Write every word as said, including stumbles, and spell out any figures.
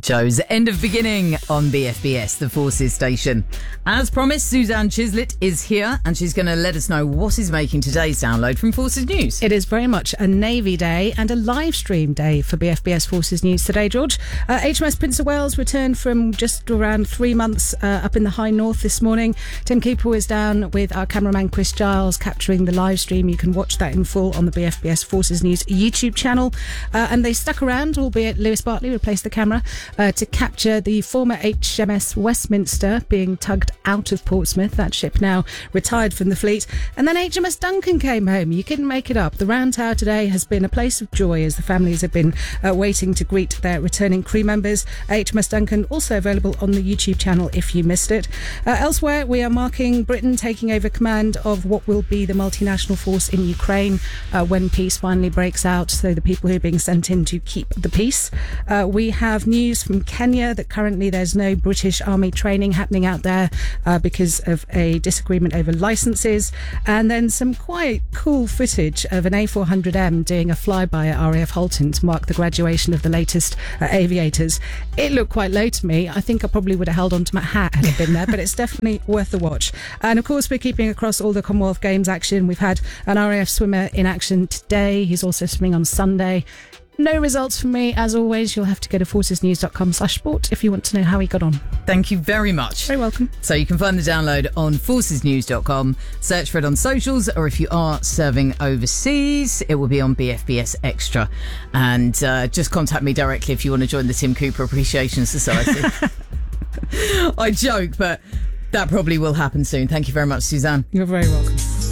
Joe's End of Beginning on B F B S, the Forces station. As promised, Suzanne Chislett is here and she's going to let us know what is making today's download from Forces News. It is very much a Navy Day and a live stream day for B F B S Forces News today, George. Uh, H M S Prince of Wales returned from just around three months uh, up in the high north this morning. Tim Cooper was down with our cameraman Chris Giles capturing the live stream. You can watch that in full on the B F B S Forces News YouTube channel. Uh, and they stuck around, albeit Lewis Bartley replaced the camera, uh, to capture the former H M S Westminster being tugged out of Portsmouth. That ship now retired from the fleet. And then H M S Duncan came home. You couldn't make it up. The Round Tower today has been a place of joy as the families have been uh, waiting to greet their returning crew members. H M S Duncan also available on the YouTube channel if you missed it. Uh, elsewhere, we are marking Britain taking over command of what will be the multinational force in Ukraine uh, when peace finally breaks out. So the people who are being sent in to keep the peace. Uh, we have news from Kenya that currently there's no British Army training happening out there uh, because of a disagreement over licences. And then some quite cool footage of an A four hundred M doing a flyby at R A F Halton to mark the graduation of the latest uh, aviators. It looked quite low to me. I think I probably would have held on to my hat had it been there, but it's definitely worth a watch. And of course, we're keeping across all the Commonwealth Games action. We've had an R A F swimmer in action today. He's also swimming on Sunday. No results from me. As always, you'll have to go to forcesnews.com slash sport if you want to know how he got on. Thank you very much. Very welcome. So you can find the download on forcesnews dot com. Search for it on socials, or if you are serving overseas, it will be on B F B S Extra. And uh, just contact me directly if you want to join the Tim Cooper Appreciation Society. I joke, but that probably will happen soon. Thank you very much, Suzanne. You're very welcome.